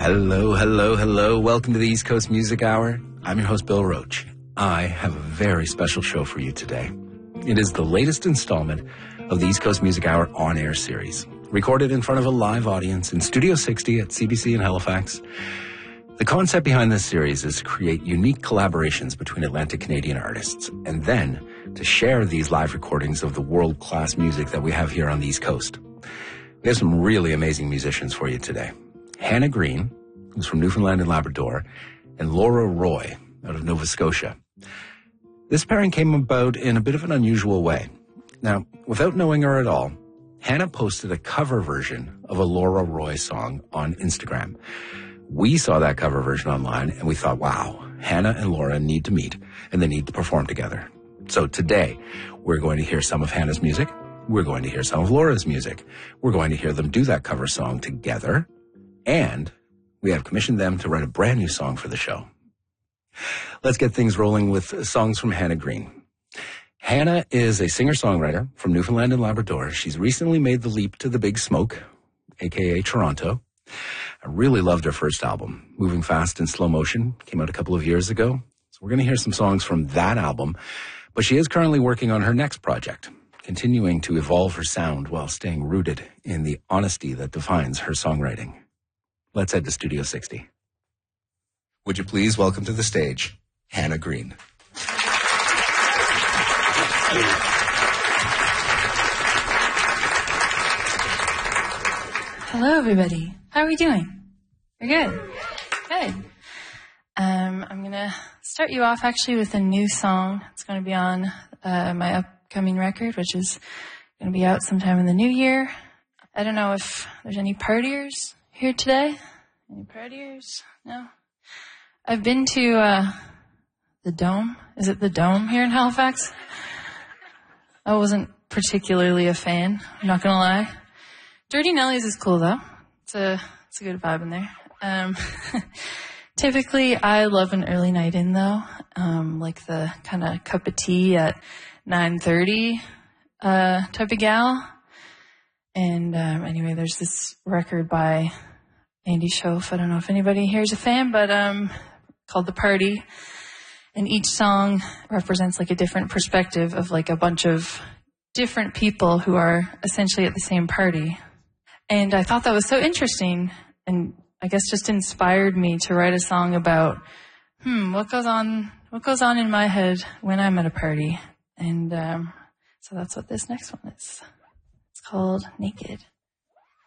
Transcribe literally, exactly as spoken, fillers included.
Hello, hello, hello. Welcome to the East Coast Music Hour. I'm your host, Bill Roach. I have a very special show for you today. It is the latest installment of the East Coast Music Hour on-air series, recorded in front of a live audience in Studio sixty at C B C in Halifax. The concept behind this series is to create unique collaborations between Atlantic Canadian artists, and then to share these live recordings of the world-class music that we have here on the East Coast. We have some really amazing musicians for you today. Hannah Green, who's from Newfoundland and Labrador, and Laura Roy out of Nova Scotia. This pairing came about in a bit of an unusual way. Now, without knowing her at all, Hannah posted a cover version of a Laura Roy song on Instagram. We saw that cover version online and we thought, wow, Hannah and Laura need to meet and they need to perform together. So today, we're going to hear some of Hannah's music. We're going to hear some of Laura's music. We're going to hear them do that cover song together. And we have commissioned them to write a brand new song for the show. Let's get things rolling with songs from Hannah Green. Hannah is a singer-songwriter from Newfoundland and Labrador. She's recently made the leap to the big smoke, aka Toronto. I really loved her first album, Moving Fast in Slow Motion, came out a couple of years ago. So we're going to hear some songs from that album. But she is currently working on her next project, continuing to evolve her sound while staying rooted in the honesty that defines her songwriting. Let's head to Studio sixty. Would you please welcome to the stage, Hannah Green. Hello, everybody. How are we doing? We're good. Good. Um, I'm going to start you off actually with a new song. It's going to be on uh, my upcoming record, which is going to be out sometime in the new year. I don't know if there's any partiers here today. Any partiers? No? I've been to uh, the Dome. Is it the Dome here in Halifax? I wasn't particularly a fan, I'm not going to lie. Dirty Nellies is cool, though. It's a, it's a good vibe in there. Um, typically, I love an early night in, though, um, like the kind of cup of tea at nine thirty uh, type of gal. And um, anyway, there's this record by Andy Schoaf. I don't know if anybody here is a fan, but um, called The Party. And each song represents like a different perspective of like a bunch of different people who are essentially at the same party. And I thought that was so interesting, and I guess just inspired me to write a song about, hmm, what goes on, what goes on in my head when I'm at a party. And um, so that's what this next one is. It's called Naked.